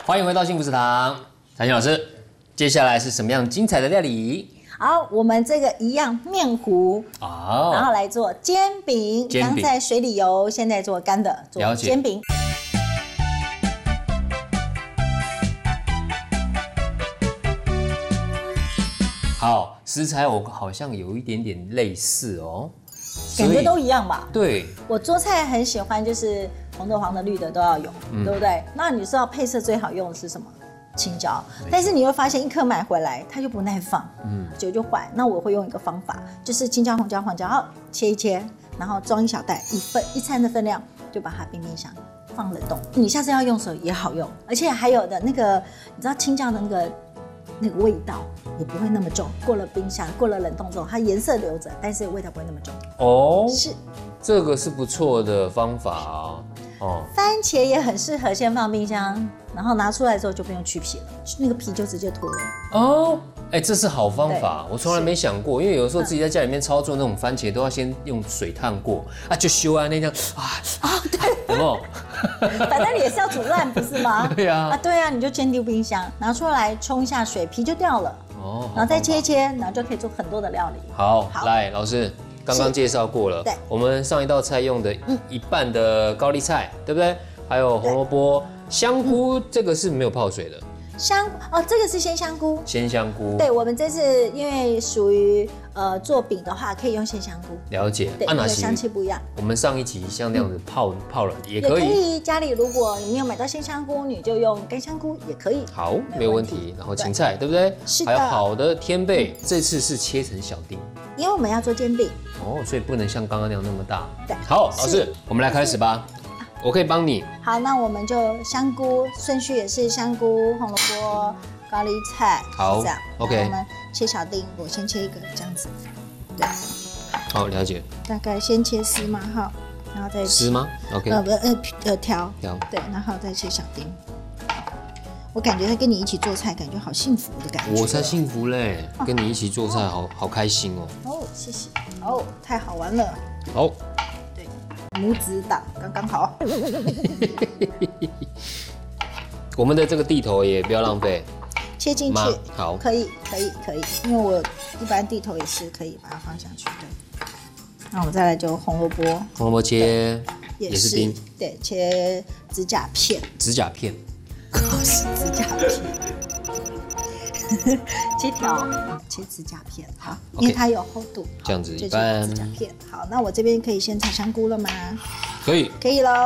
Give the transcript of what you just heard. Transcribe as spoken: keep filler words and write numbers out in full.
欢迎回到幸福食堂，谭欣老师，接下来是什么样精彩的料理？ 好，我们这个一样面糊， 哦， 然后来做煎饼。 煎饼刚在水里游，现在做干的，做煎饼。 好，食材我好像有一点点类似哦， 感觉都一样吧？ 对， 我做菜很喜欢，就是红的、黄的、绿的都要有，嗯、对不对？那你知道配色最好用的是什么？青椒。但是你会发现一颗买回来它就不耐放，嗯，久就坏。那我会用一个方法，就是青椒、红椒、黄椒，好切一切，然后装一小袋，一份一餐的分量，就把它冰冰箱放冷冻。你下次要用的时候也好用，而且还有的那个，你知道青椒的那个。那个味道也不会那么重，过了冰箱，过了冷冻之后，它颜色留着，但是味道不会那么重。 哦， 是， 这个是不错的方法哦。哦， 番茄也很适合先放冰箱，然后拿出来之后就不用去皮了，那个皮就直接脱了。哦， 哎，这是好方法，我从来没想过，因为有时候自己在家里面操作那种番茄，都要先用水烫过啊，就修啊那样啊啊，对，有没有？反正你也是要煮烂，不是吗？ 对呀， 啊，对啊，你就先丢冰箱，拿出来冲一下水，皮就掉了。哦，然后再切一切，然后就可以做很多的料理。 好，来，老师刚刚介绍过了，对，我们上一道菜用的一半的高丽菜，对不对？还有红萝卜、香菇，这个是没有泡水的。 香哦，这个是鲜香菇。 鲜香菇。 对，我们这次因为属于呃做饼的话，可以用鲜香菇。 了解。 对，那个香气不一样。 我们上一集像那样子泡、嗯、泡了也可以。 也可以，家里如果你没有买到鲜香菇，你就用干香菇也可以。 好，没有问题。然后芹菜，对不对？ 是的。 还有好的天贝，这次是切成小丁。 因为我们要做煎饼。 哦，所以不能像刚刚那样那么大。 对。 好，老师，我们来开始吧。我可以帮你。 好，那我们就香菇顺序也是香菇、红萝卜、高丽菜， 好， 这样。 OK。 我们切小丁，我先切一个这样子。对。 好，了解。 大概先切丝嘛，哈，然后再丝吗 ？OK。 呃不呃呃条条。 对，然后再切小丁。我感觉跟你一起做菜，感觉好幸福的感觉。 我才幸福嘞，跟你一起做菜好好开心哦。 哦，谢谢。哦，太好玩了。 好。 母子档刚刚好。 我们的这个地头也不要浪费， 切进去。 好， 可以，可以，可以，因为我一般地头也是可以把它放下去。对。那我们再来就红萝卜。 红萝卜切也是丁。 对，切指甲片。 指甲片。 是指甲片。切条，切指甲片，好，因为它有厚度， 这样子一般。 指甲片，好，那我这边可以先炒香菇了吗？ 可以， 可以咯。